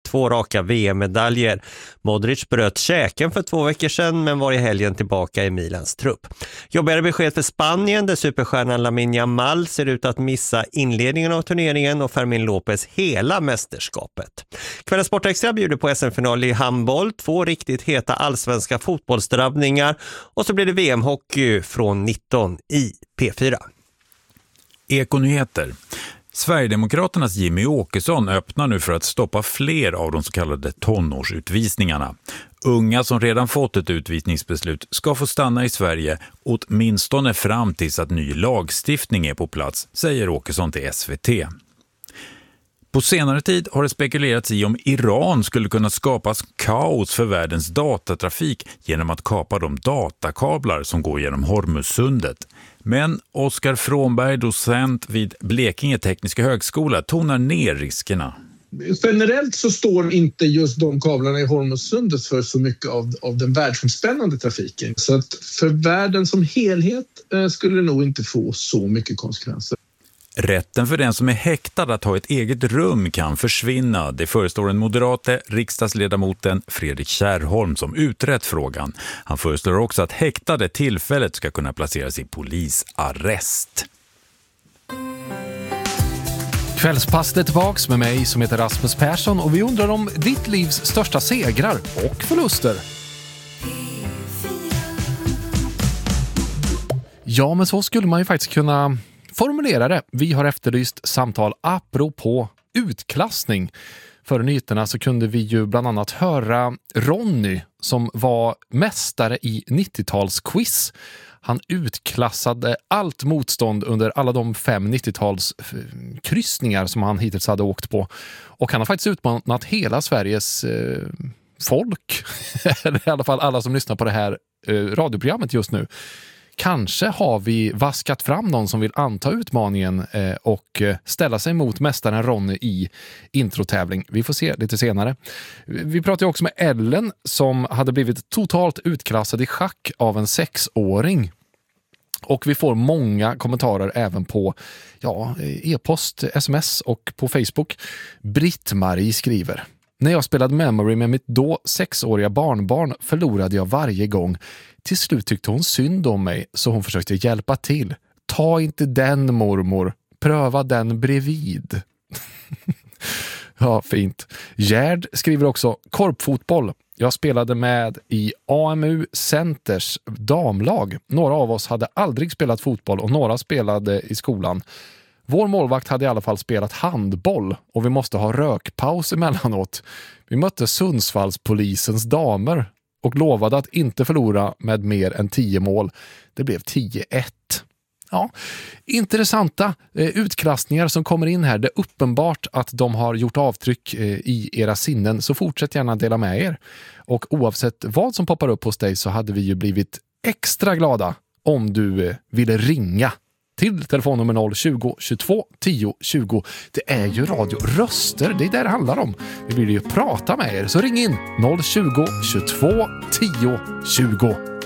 2 raka VM-medaljer. Modric bröt käken för 2 veckor sedan men var i helgen tillbaka i Milans trupp. Jobbigare besked för Spanien där superstjärnan Lamine Yamal ser ut att missa inledningen av turneringen och Fermin Lopez hela mästerskapet. Kvällens Sportextra bjuder på SM-final i handboll, 2 riktigt heta allsvenska fotbollsdrabbningar och så blir det VM-hockey från 19 i P4. Ekonyheter. Sverigedemokraternas Jimmy Åkesson öppnar nu för att stoppa fler av de så kallade tonårsutvisningarna. Unga som redan fått ett utvisningsbeslut ska få stanna i Sverige åtminstone fram tills att ny lagstiftning är på plats, säger Åkesson till SVT. På senare tid har det spekulerats i om Iran skulle kunna skapas kaos för världens datatrafik genom att kapa de datakablar som går genom Hormuzsundet. Men Oskar Frånberg, docent vid Blekinge Tekniska högskola, tonar ner riskerna. Generellt så står inte just de kablarna i Hormuzsundet för så mycket av den världsomspännande trafiken. Så att för världen som helhet skulle det nog inte få så mycket konsekvenser. Rätten för den som är häktad att ha ett eget rum kan försvinna. Det föreslår en moderate riksdagsledamoten Fredrik Kärrholm som utrett frågan. Han föreslår också att häktade tillfället ska kunna placeras i polisarrest. Kvällspasset är tillbaks med mig som heter Rasmus Persson och vi undrar om ditt livs största segrar och förluster. Ja, men så skulle man ju faktiskt kunna formulera det. Vi har efterlyst samtal apropå utklassning. Före nyheterna så kunde vi ju bland annat höra Ronny som var mästare i 90-talsquiz. Han utklassade allt motstånd under alla de 5 90-tals kryssningar som han hittills hade åkt på. Och han har faktiskt utmanat hela Sveriges folk. Eller i alla fall alla som lyssnar på det här radioprogrammet just nu. Kanske har vi vaskat fram någon som vill anta utmaningen och ställa sig mot mästaren Ronny i introtävling. Vi får se lite senare. Vi pratar ju också med Ellen som hade blivit totalt utklassad i schack av en 6-åring. Och vi får många kommentarer även på e-post, sms och på Facebook. Britt-Marie skriver: när jag spelade Memory med mitt då 6-åriga barnbarn förlorade jag varje gång. Till slut tyckte hon synd om mig så hon försökte hjälpa till. Ta inte den, mormor. Pröva den bredvid. Ja, fint. Gerd skriver också: korpfotboll. Jag spelade med i AMU Centers damlag. Några av oss hade aldrig spelat fotboll och några spelade i skolan. Vår målvakt hade i alla fall spelat handboll och vi måste ha rökpaus emellanåt. Vi mötte Sundsvallspolisens damer och lovade att inte förlora med mer än 10 mål. Det blev 10-1. Ja, intressanta utklassningar som kommer in här. Det är uppenbart att de har gjort avtryck i era sinnen, så fortsätt gärna dela med er. Och oavsett vad som poppar upp hos dig så hade vi ju blivit extra glada om du ville ringa till telefonnummer 020 22 10 20. Det är ju radio röster, det är det handlar om. Vi vill ju prata med er, så ring in 020 22 10 20.